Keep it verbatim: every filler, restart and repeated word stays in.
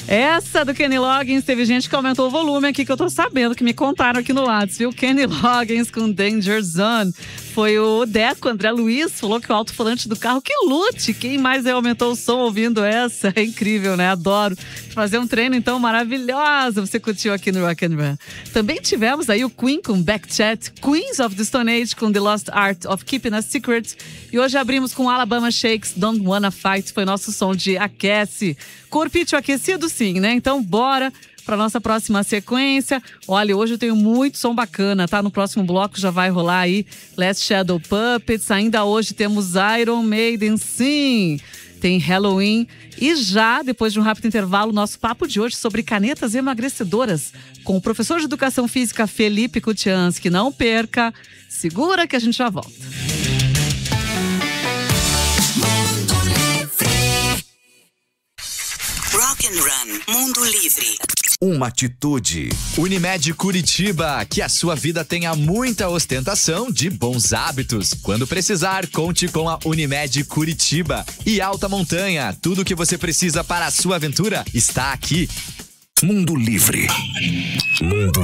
Essa do Kenny Loggins, teve gente que aumentou o volume aqui, que eu tô sabendo, que me contaram aqui no WhatsApp, viu? Kenny Loggins com Danger Zone. Foi o Deco, André Luiz, falou que o alto-falante do carro, que lute! Quem mais aí aumentou o som ouvindo essa? É incrível, né? Adoro. Fazer um treino, então, maravilhosa. Você curtiu aqui no Rock and Run. Também tivemos aí o Queen com Backchat, Queens of the Stone Age com The Lost Art of Keeping a Secret. E hoje abrimos com Alabama Shakes, Don't Wanna Fight. Foi nosso som de aquece. Corpite aquecido, sim, né? Então, bora para nossa próxima sequência. Olha, hoje eu tenho muito som bacana, tá? No próximo bloco já vai rolar aí Last Shadow Puppets. Ainda hoje temos Iron Maiden, sim. Tem Halloween. E já, depois de um rápido intervalo, nosso papo de hoje sobre canetas emagrecedoras com o professor de Educação Física Felipe Kutiansky. Não perca, segura que a gente já volta. Rock and Run, Mundo Livre. Uma atitude. Unimed Curitiba, que a sua vida tenha muita ostentação de bons hábitos. Quando precisar, conte com a Unimed Curitiba. E Alta Montanha, tudo o que você precisa para a sua aventura está aqui. Mundo Livre. Mundo